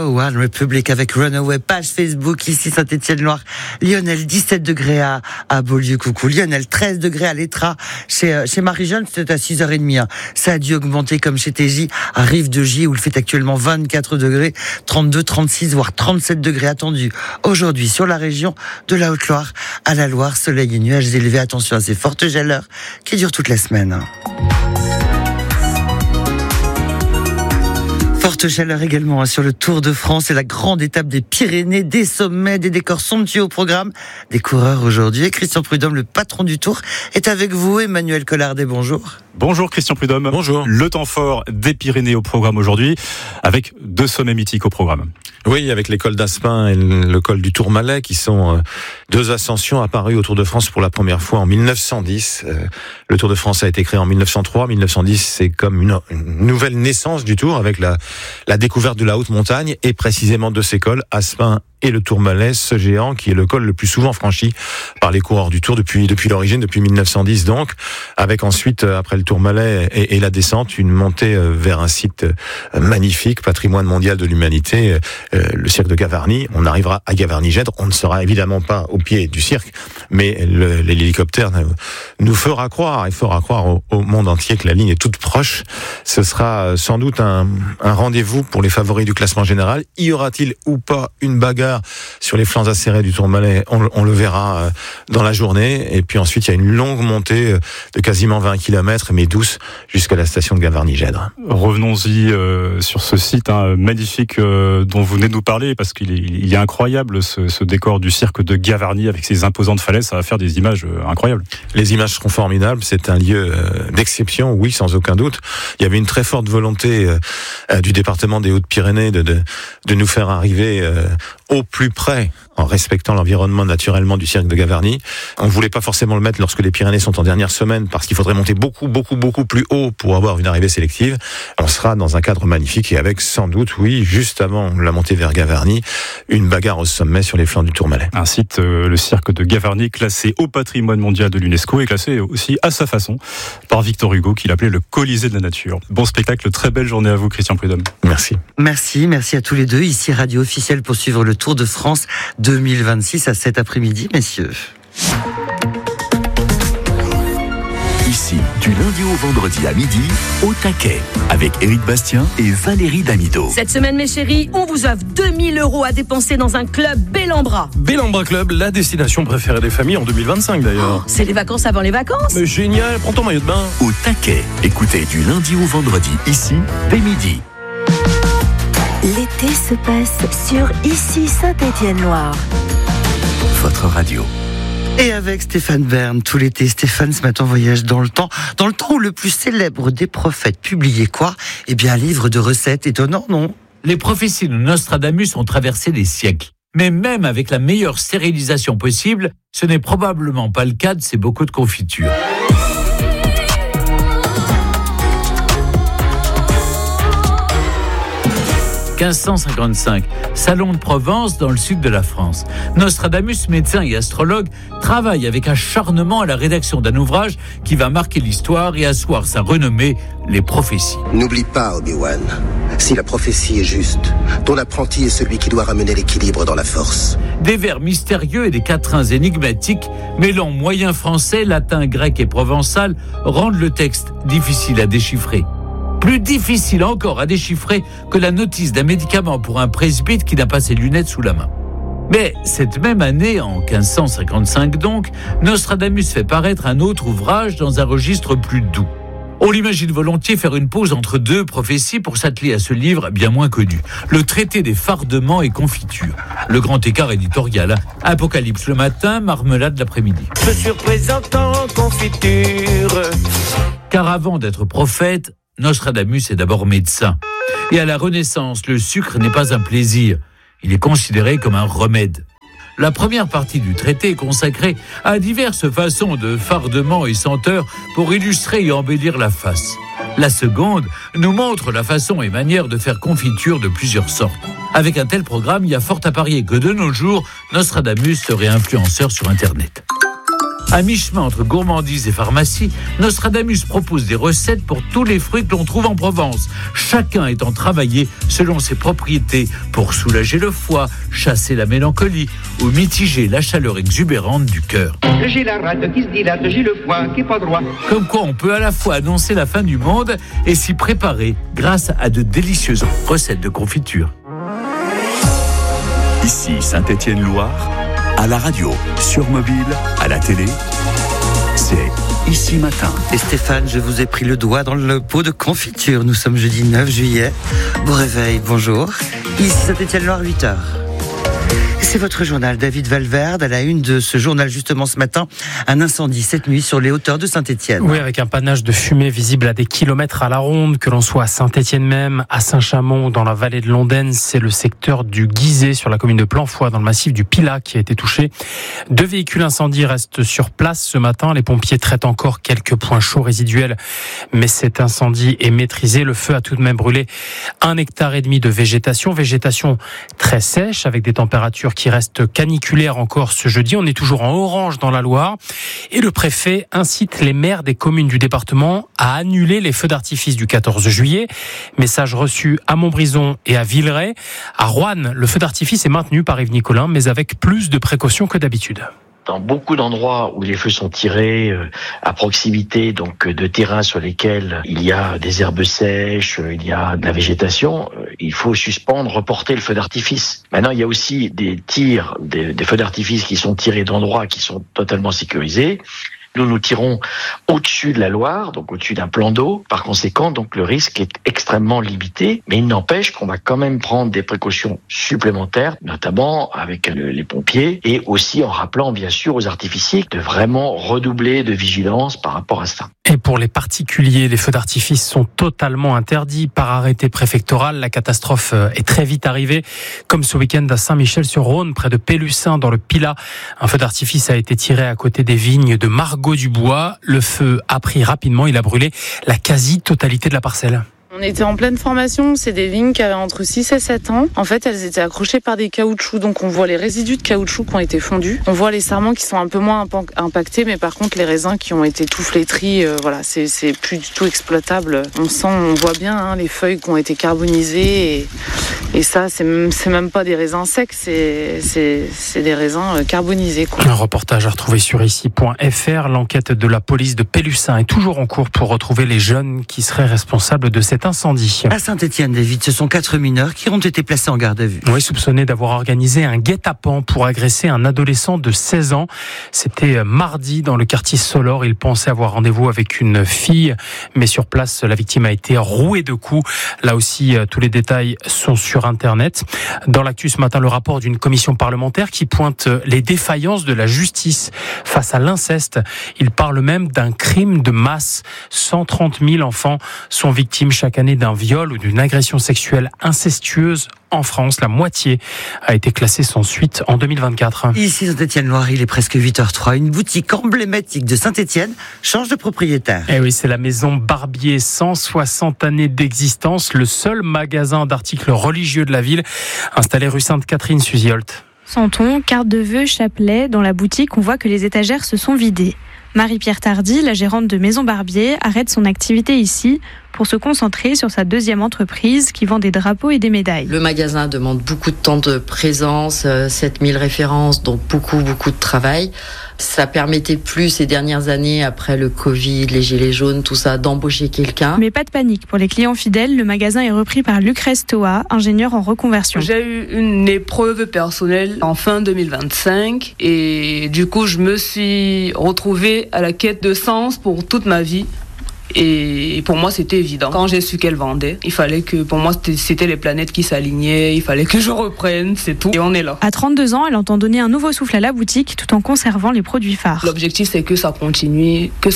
One Republic avec Runaway, page Facebook, ici Saint-Étienne-Loire. Lionel, 17 degrés à Beaulieu, coucou. Lionel, 13 degrés à l'Étra. Chez Marie-Jeanne, c'était à 6h30. Ça a dû augmenter comme chez TJ, à Rive-de-J, où il fait actuellement 24 degrés, 32, 36, voire 37 degrés attendus aujourd'hui sur la région de la Haute-Loire à la Loire. Soleil et nuages élevés. Attention à ces fortes chaleurs qui durent toute la semaine. Forte chaleur également sur le Tour de France et la grande étape des Pyrénées, des sommets, des décors somptueux au programme. Des coureurs aujourd'hui. Christian Prudhomme, le patron du Tour, est avec vous. Emmanuel Collardet, bonjour. Bonjour Christian Prudhomme. Bonjour. Le temps fort des Pyrénées au programme aujourd'hui, avec 2 sommets mythiques au programme. Oui, avec les cols d'Aspin et le col du Tourmalet, qui sont 2 ascensions apparues au Tour de France pour la première fois en 1910. Le Tour de France a été créé en 1903. 1910, c'est comme une nouvelle naissance du Tour, avec la découverte de la haute montagne, et précisément de ces cols, Aspin et le Tourmalet, ce géant qui est le col le plus souvent franchi par les coureurs du Tour depuis l'origine, depuis 1910 donc, avec ensuite, après le Tourmalet et la descente, une montée vers un site magnifique, patrimoine mondial de l'humanité, le cirque de Gavarnie. On arrivera à Gavarnie-Gèdre, on ne sera évidemment pas au pied du cirque, mais l'hélicoptère nous fera croire, il fera croire au monde entier que la ligne est toute proche. Ce sera sans doute un rendez-vous pour les favoris du classement général. Y aura-t-il ou pas une bagarre sur les flancs acérés du Tourmalet? On le verra dans la journée. Et puis ensuite, il y a une longue montée de quasiment 20 km, mais douce, jusqu'à la station de Gavarnie-Gèdre. Revenons-y sur ce site magnifique dont vous venez de nous parler, parce qu'il est incroyable ce décor du cirque de Gavarnie avec ses imposantes falaises. Ça va faire des images incroyables. Les images seront formidables. C'est un lieu d'exception, oui, sans aucun doute. Il y avait une très forte volonté du département des Hautes-Pyrénées de nous faire arriver au plus près, en respectant l'environnement naturellement du cirque de Gavarnie. On ne voulait pas forcément le mettre lorsque les Pyrénées sont en dernière semaine, parce qu'il faudrait monter beaucoup plus haut pour avoir une arrivée sélective. On sera dans un cadre magnifique et avec sans doute, oui, juste avant la montée vers Gavarnie, une bagarre au sommet sur les flancs du Tourmalet. Un site, le cirque de Gavarnie, classé au patrimoine mondial de l'UNESCO et classé aussi à sa façon par Victor Hugo, qu'il appelait le Colisée de la nature. Bon spectacle, très belle journée à vous, Christian Prudhomme. Merci. Merci à tous les deux. Ici, Radio Officielle pour suivre le Tour de France 2026 à cet après-midi, messieurs. Ici, du lundi au vendredi à midi, au taquet, avec Éric Bastien et Valérie Damido. Cette semaine, mes chéris, on vous offre 2 000 € à dépenser dans un club Bellambra. Bellambra Club, la destination préférée des familles en 2025 d'ailleurs. C'est les vacances avant les vacances. Mais génial, prends ton maillot de bain. Au taquet, écoutez du lundi au vendredi, ici, dès midi. L'été se passe sur Ici Saint-Étienne-Loire. Votre radio. Et avec Stéphane Bern, tout l'été, Stéphane, ce matin, voyage dans le temps où le plus célèbre des prophètes publiait quoi? Eh bien, un livre de recettes. Étonnant, non? Les prophéties de Nostradamus ont traversé les siècles. Mais même avec la meilleure stérilisation possible, ce n'est probablement pas le cas de ces bocaux de confiture. « 1555, Salon de Provence dans le sud de la France. Nostradamus, médecin et astrologue, travaille avec acharnement à la rédaction d'un ouvrage qui va marquer l'histoire et asseoir sa renommée, les prophéties. N'oublie pas, Obi-Wan, si la prophétie est juste, ton apprenti est celui qui doit ramener l'équilibre dans la force. Des vers mystérieux et des quatrains énigmatiques, mêlant moyen français, latin, grec et provençal, rendent le texte difficile à déchiffrer. Plus difficile encore à déchiffrer que la notice d'un médicament pour un presbyte qui n'a pas ses lunettes sous la main. Mais cette même année, en 1555 donc, Nostradamus fait paraître un autre ouvrage dans un registre plus doux. On l'imagine volontiers faire une pause entre 2 prophéties pour s'atteler à ce livre bien moins connu, le traité des fardements et confitures. Le grand écart éditorial, Apocalypse le matin, marmelade l'après-midi. Je suis représentant confiture. Car avant d'être prophète, Nostradamus est d'abord médecin. Et à la Renaissance, le sucre n'est pas un plaisir. Il est considéré comme un remède. La première partie du traité est consacrée à diverses façons de fardements et senteurs pour illustrer et embellir la face. La seconde nous montre la façon et manière de faire confiture de plusieurs sortes. Avec un tel programme, il y a fort à parier que de nos jours, Nostradamus serait influenceur sur Internet. À mi-chemin entre gourmandise et pharmacie, Nostradamus propose des recettes pour tous les fruits que l'on trouve en Provence, chacun étant travaillé selon ses propriétés pour soulager le foie, chasser la mélancolie ou mitiger la chaleur exubérante du cœur. J'ai la rate qui se dilate, j'ai le foie qui est pas droit. Comme quoi on peut à la fois annoncer la fin du monde et s'y préparer grâce à de délicieuses recettes de confiture. Ici Saint-Étienne-Loire, à la radio, sur mobile, à la télé, c'est Ici Matin. Et Stéphane, je vous ai pris le doigt dans le pot de confiture. Nous sommes jeudi 9 juillet. Bon réveil, bonjour. Ici Saint-Étienne-Loire, 8h. C'est votre journal, David Valverde, à la une de ce journal justement ce matin, un incendie cette nuit sur les hauteurs de Saint-Étienne. Oui, avec un panache de fumée visible à des kilomètres à la ronde, que l'on soit à Saint-Étienne même, à Saint-Chamond ou dans la vallée de l'Ondaine, c'est le secteur du Guizet sur la commune de Planfoy dans le massif du Pilat qui a été touché. 2 véhicules incendies restent sur place ce matin. Les pompiers traitent encore quelques points chauds résiduels, mais cet incendie est maîtrisé. Le feu a tout de même brûlé 1,5 hectare de végétation très sèche avec des températures qui reste caniculaire encore ce jeudi. On est toujours en orange dans la Loire. Et le préfet incite les maires des communes du département à annuler les feux d'artifice du 14 juillet. Message reçu à Montbrison et à Villeray. À Roanne, le feu d'artifice est maintenu par Yves Nicolin, mais avec plus de précautions que d'habitude. Dans beaucoup d'endroits où les feux sont tirés à proximité donc de terrains sur lesquels il y a des herbes sèches, il y a de la végétation, il faut suspendre, reporter le feu d'artifice. Maintenant, il y a aussi des tirs, des feux d'artifice qui sont tirés d'endroits qui sont totalement sécurisés. Nous tirons au-dessus de la Loire, donc au-dessus d'un plan d'eau. Par conséquent, donc le risque est extrêmement limité. Mais il n'empêche qu'on va quand même prendre des précautions supplémentaires, notamment avec les pompiers et aussi en rappelant bien sûr aux artificiers de vraiment redoubler de vigilance par rapport à ça. Et pour les particuliers, les feux d'artifice sont totalement interdits par arrêté préfectoral. La catastrophe est très vite arrivée, comme ce week-end à Saint-Michel-sur-Rhône, près de Pélussin, dans le Pilat. Un feu d'artifice a été tiré à côté des vignes de Margaux-du-Bois. Le feu a pris rapidement, il a brûlé la quasi-totalité de la parcelle. On était en pleine formation, c'est des vignes qui avaient entre 6 et 7 ans. En fait, elles étaient accrochées par des caoutchoucs, donc on voit les résidus de caoutchouc qui ont été fondus. On voit les sarments qui sont un peu moins impactés, mais par contre les raisins qui ont été tout flétris, voilà, c'est plus du tout exploitable. On voit bien les feuilles qui ont été carbonisées et ça, c'est même pas des raisins secs, c'est des raisins carbonisés, quoi. Un reportage à retrouver sur ici.fr. L'enquête de la police de Pélussin est toujours en cours pour retrouver les jeunes qui seraient responsables de cet incendie. À Saint-Étienne, David, ce sont 4 mineurs qui ont été placés en garde à vue. Oui, soupçonnés d'avoir organisé un guet-apens pour agresser un adolescent de 16 ans. C'était mardi dans le quartier Solor. Ils pensaient avoir rendez-vous avec une fille, mais sur place, la victime a été rouée de coups. Là aussi, tous les détails sont sur Internet. Dans l'actu ce matin, le rapport d'une commission parlementaire qui pointe les défaillances de la justice face à l'inceste. Il parle même d'un crime de masse. 130 000 enfants sont victimes chaque année d'un viol ou d'une agression sexuelle incestueuse en France. La moitié a été classée sans suite en 2024. Ici, Saint-Étienne-Loire, il est presque 8h03. Une boutique emblématique de Saint-Étienne change de propriétaire. Eh oui, c'est la maison Barbier, 160 années d'existence, le seul magasin d'articles religieux de la ville, installé rue Sainte-Catherine, Suzy Holt. Santon, carte de vœux, chapelet. Dans la boutique, on voit que les étagères se sont vidées. Marie-Pierre Tardy, la gérante de Maison Barbier, arrête son activité ici pour se concentrer sur sa deuxième entreprise qui vend des drapeaux et des médailles. Le magasin demande beaucoup de temps de présence, 7000 références, donc beaucoup de travail. Ça permettait plus ces dernières années, après le Covid, les gilets jaunes, tout ça, d'embaucher quelqu'un. Mais pas de panique. Pour les clients fidèles, le magasin est repris par Luc Restoa, ingénieur en reconversion. J'ai eu une épreuve personnelle en fin 2025 et du coup, je me suis retrouvée à la quête de sens pour toute ma vie. Et pour moi, c'était évident. Quand j'ai su qu'elle vendait, il fallait que, pour moi, c'était les planètes qui s'alignaient, il fallait que je reprenne, c'est tout. Et on est là. À 32 ans, elle entend donner un nouveau souffle à la boutique tout en conservant les produits phares. L'objectif, c'est que ça continue, que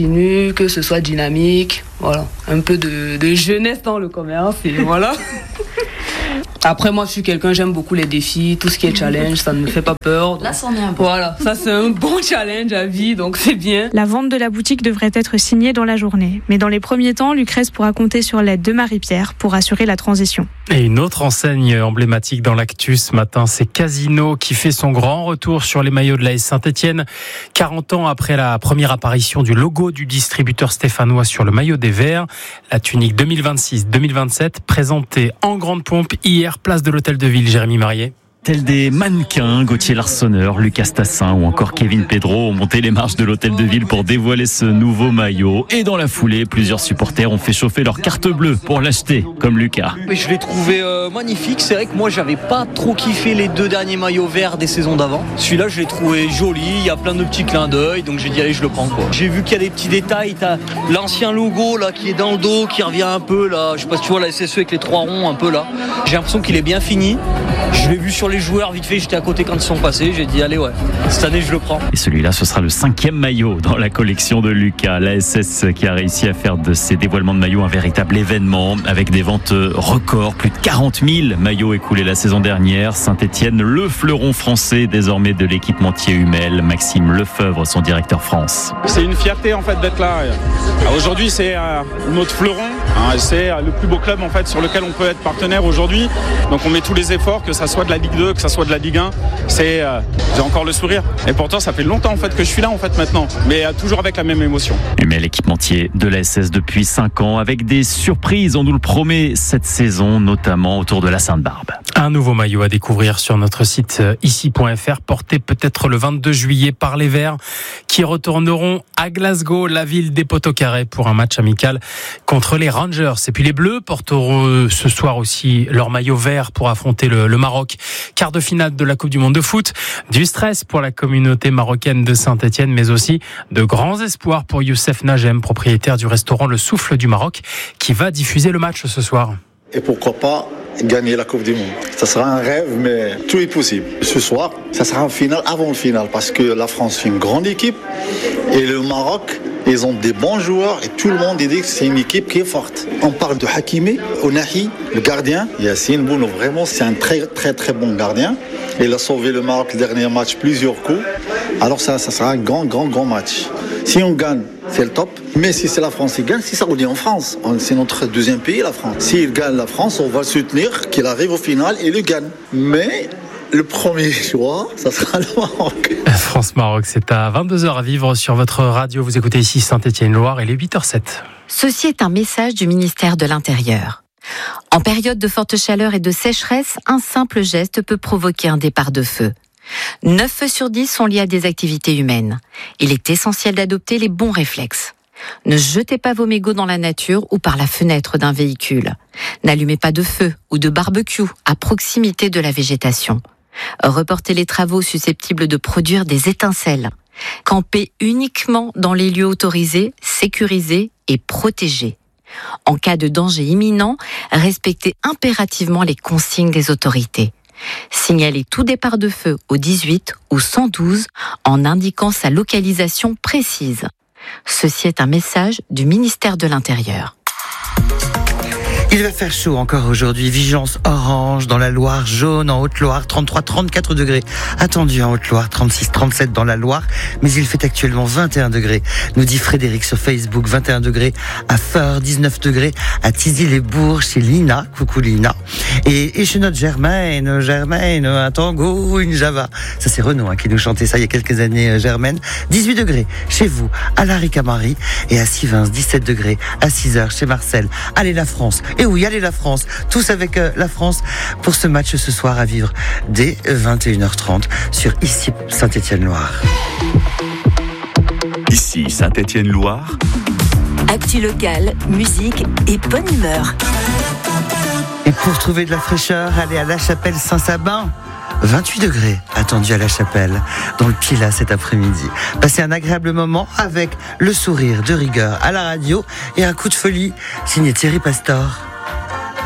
ce soit dynamique. Voilà. Un peu de jeunesse dans le commerce et voilà. Après, moi, je suis quelqu'un, j'aime beaucoup les défis, tout ce qui est challenge, ça ne me fait pas peur. Là, c'en est un bon. Voilà, ça c'est un bon challenge à vie, donc c'est bien. La vente de la boutique devrait être signée dans la journée. Mais dans les premiers temps, Lucrèce pourra compter sur l'aide de Marie-Pierre pour assurer la transition. Et une autre enseigne emblématique dans l'actu ce matin, c'est Casino qui fait son grand retour sur les maillots de l'AS Saint-Etienne. 40 ans après la première apparition du logo du distributeur stéphanois sur le maillot des Verts, la tunique 2026-2027 présentée en grande pompe hier, place de l'Hôtel de Ville. Jérémy Marié. Tels des mannequins, Gauthier Larsonneur, Lucas Tassin ou encore Kevin Pedro ont monté les marches de l'Hôtel de Ville pour dévoiler ce nouveau maillot. Et dans la foulée, plusieurs supporters ont fait chauffer leur carte bleue pour l'acheter, comme Lucas. Je l'ai trouvé magnifique. C'est vrai que moi, j'avais pas trop kiffé les 2 derniers maillots verts des saisons d'avant. Celui-là, je l'ai trouvé joli. Il y a plein de petits clins d'œil, donc j'ai dit allez, je le prends quoi. J'ai vu qu'il y a des petits détails. T'as l'ancien logo là qui est dans le dos, qui revient un peu là. Je sais pas si tu vois la SSE avec les 3 ronds un peu là. J'ai l'impression qu'il est bien fini. Je l'ai vu sur les joueurs vite fait, j'étais à côté quand ils sont passés, j'ai dit allez ouais, cette année je le prends. Et celui-là, ce sera le 5e maillot dans la collection de Lucas. La SS qui a réussi à faire de ses dévoilements de maillots un véritable événement avec des ventes records, plus de 40 000 maillots écoulés la saison dernière. Saint-Etienne, le fleuron français désormais de l'équipementier Hummel. Maxime Lefebvre, son directeur France. C'est une fierté en fait d'être là. Aujourd'hui c'est notre fleuron, c'est le plus beau club en fait sur lequel on peut être partenaire aujourd'hui. Donc on met tous les efforts, que ça soit de la Ligue 2, que ça soit de la Ligue 1, j'ai encore le sourire. Et pourtant ça fait longtemps en fait que je suis là en fait maintenant, mais toujours avec la même émotion. Hummel, équipementier de la SS depuis 5 ans, avec des surprises, on nous le promet cette saison, notamment autour de la Sainte-Barbe. Un nouveau maillot à découvrir sur notre site ici.fr, porté peut-être le 22 juillet par les Verts, qui retourneront à Glasgow, la ville des poteaux carrés, pour un match amical contre les Rangers. Et puis les Bleus porteront ce soir aussi leur maillot vert pour affronter le Maroc. Quart de finale de la Coupe du Monde de foot. Du stress pour la communauté marocaine de Saint-Etienne, mais aussi de grands espoirs pour Youssef Najem, propriétaire du restaurant Le Souffle du Maroc, qui va diffuser le match ce soir. Et pourquoi pas gagner la Coupe du Monde. Ça sera un rêve, mais tout est possible. Ce soir, ça sera un final avant le final, parce que la France est une grande équipe et le Maroc, ils ont des bons joueurs et tout le monde dit que c'est une équipe qui est forte. On parle de Hakimi, Ounahi, le gardien. Yassine Bounou, vraiment, c'est un très très très bon gardien. Il a sauvé le Maroc le dernier match plusieurs coups. Alors ça sera un grand match. Si on gagne, c'est le top. Mais si c'est la France qui gagne, c'est ça, on dit en France. C'est notre deuxième pays, la France. S'il gagne la France, on va le soutenir, qu'il arrive au final et le gagne. Mais le premier choix, ça sera le Maroc. France-Maroc, c'est à 22h à vivre sur votre radio. Vous écoutez ici Saint-Etienne-Loire, il est 8h07. Ceci est un message du ministère de l'Intérieur. En période de forte chaleur et de sécheresse, un simple geste peut provoquer un départ de feu. 9 feux sur 10 sont liés à des activités humaines. Il est essentiel d'adopter les bons réflexes. Ne jetez pas vos mégots dans la nature ou par la fenêtre d'un véhicule. N'allumez pas de feu ou de barbecue à proximité de la végétation. Reportez les travaux susceptibles de produire des étincelles. Campez uniquement dans les lieux autorisés, sécurisés et protégés. En cas de danger imminent, respectez impérativement les consignes des autorités. Signalez tout départ de feu au 18 ou 112 en indiquant sa localisation précise. Ceci est un message du ministère de l'Intérieur. Il va faire chaud encore aujourd'hui. Vigilance orange dans la Loire, jaune en Haute-Loire, 33-34 degrés. Attendu en Haute-Loire, 36-37 dans la Loire. Mais il fait actuellement 21 degrés. Nous dit Frédéric sur Facebook, 21 degrés à Feur, 19 degrés à Tizy-les-Bourgs chez Lina. Coucou Lina. Et chez notre Germaine, un tango, une java. Ça c'est Renaud qui nous chantait ça il y a quelques années, Germaine. 18 degrés chez vous, à la Ricamari. Et à Sivins, 17 degrés à 6h chez Marcel. Allez la France. Et oui, allez la France, tous avec la France pour ce match ce soir à vivre dès 21h30 sur ici Saint-Etienne-Loire. Ici Saint-Etienne-Loire. Actu locale, musique et bonne humeur. Et pour trouver de la fraîcheur, allez à La Chapelle Saint-Sabin. 28 degrés attendus à La Chapelle, dans le Pilat cet après-midi. Passez un agréable moment avec le sourire de rigueur à la radio et un coup de folie signé Thierry Pastor.